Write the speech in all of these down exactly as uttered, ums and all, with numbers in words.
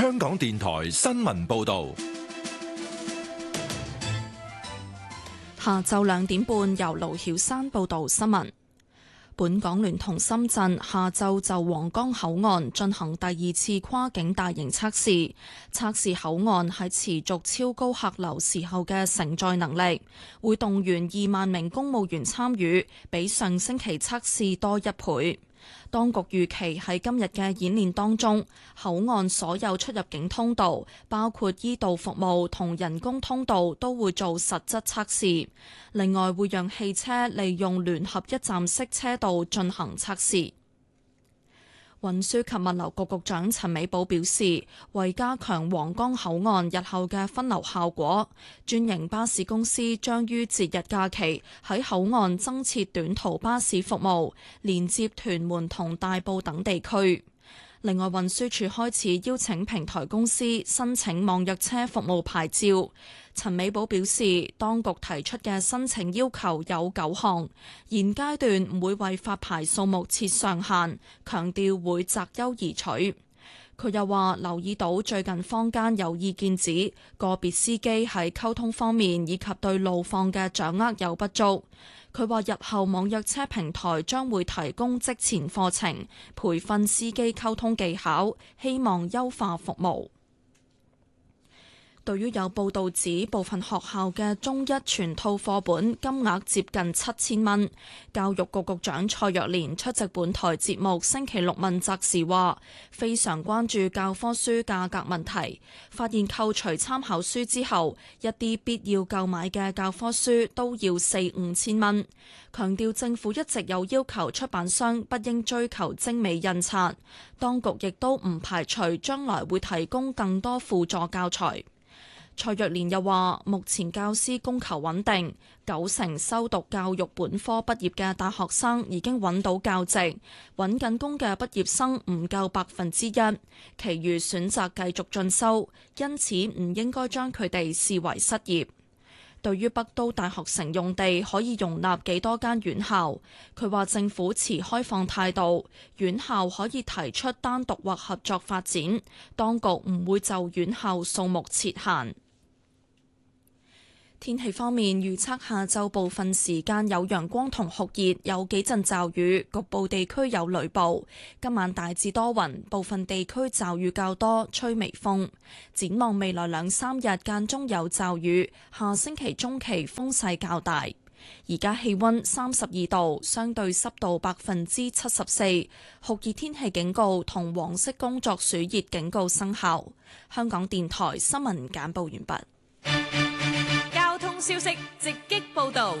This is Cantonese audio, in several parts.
香港電台新聞報道。 下晝兩點半，由盧曉山報道新聞。本港聯同深圳下晝就皇崗口岸進行第二次跨境大型測試，測試口岸係持續超高客流時候嘅承載能力，會動員二萬名公務員參與，比上星期測試多一倍。當局預期喺今日嘅演練當中，口岸所有出入境通道，包括醫道服務同人工通道，都會做實質測試。另外，會讓汽車利用聯合一站式車道進行測試。運輸及物流局局長陳美寶表示，為加強皇崗口岸日後嘅分流效果，專營巴士公司將於節日假期喺口岸增設短途巴士服務，連接屯門同大埔等地區。另外，運輸署開始邀請平台公司申請網約車服務牌照。陳美寶表示，當局提出嘅申請要求有九項，現階段唔會為發牌數目設上限，強調會擇優而取。佢又話留意到最近坊間有意見指個別司機喺溝通方面以及對路況嘅掌握有不足。佢話日後網約車平台將會提供職前課程，培訓司機溝通技巧，希望優化服務。對於有報道指部分學校嘅中一全套課本金額接近七千蚊，教育局局長蔡若蓮出席本台節目星期六問責時話，非常關注教科書價格問題，發現扣除參考書之後，一啲必要購買嘅教科書都要四五千蚊。強調政府一直有要求出版商不應追求精美印刷，當局亦都唔排除將來會提供更多輔助教材。蔡若蓮又話，目前教師供求穩定，九成修讀教育本科畢業嘅大學生已經揾到教職，揾緊工嘅畢業生唔夠百分之一，其餘選擇繼續進修，因此唔應該將佢哋視為失業。對於北都大學城用地可以容納幾多間院校，佢話政府持開放態度，院校可以提出單獨或合作發展，當局唔會就院校數目設限。天氣方面，預測下晝部分時間有陽光同酷熱，有幾陣驟雨，局部地區有雷暴。今晚大致多雲，部分地區驟雨較多，吹微風。展望未來兩三日間中有驟雨，下星期中期風勢較大。而家氣溫三十二度，相對濕度百分之七十四，酷熱天氣警告同黃色工作暑熱警告生效。香港電台新聞簡報完畢。 消息直擊報道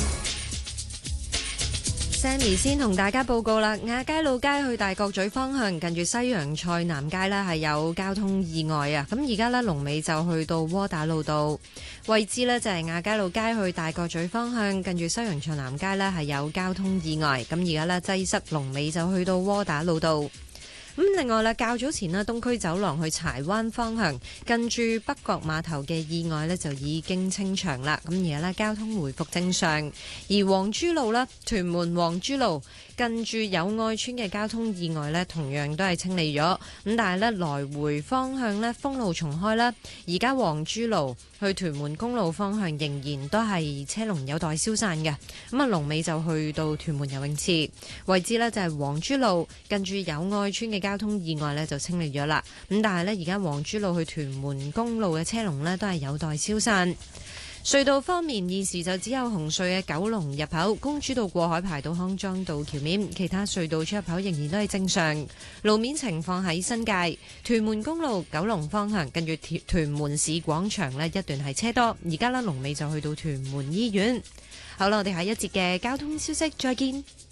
，Sammy 先同大家報告啦。亞皆老街去大角咀方向，近住西洋菜南街呢係有交通意外啊！咁而家呢，龍尾就去到窩打老道位置呢，就係亞皆老街去大角咀方向，近住西洋菜南街呢係有交通意外。咁而家呢，擠塞，龍尾就去到窩打老道。咁另外啦，較早前呢，東區走廊去柴灣方向，近住北角碼頭嘅意外呢就已經清場啦。咁而家呢，交通回復正常。而黃珠路啦，屯門黃珠路近住友愛村嘅交通意外呢，同樣都係清理咗。咁但係呢，來回方向呢，封路重開啦。而家黃珠路去屯門公路方向仍然都係車龍有待消散嘅。咁啊，龍尾就去到屯門游泳池位置呢，就係黃珠路近住友愛村嘅交通意外呢就清理咗啦。咁但係呢，而家黃珠路去屯門公路嘅車龍呢都係有待消散。隧道方面，現時就只有紅隧嘅九龍入口公主道過海排到康莊道橋面，其他隧道出入口仍然都係正常。路面情況喺新界屯門公路九龍方向，跟住屯門市廣場呢一段係車多，而家呢龍尾就去到屯門醫院。好啦，我哋下一節嘅交通消息再見。